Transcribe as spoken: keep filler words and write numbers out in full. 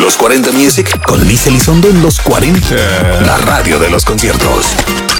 Los cuarenta Music con Liz Elizondo en los cuarenta. La radio de los conciertos.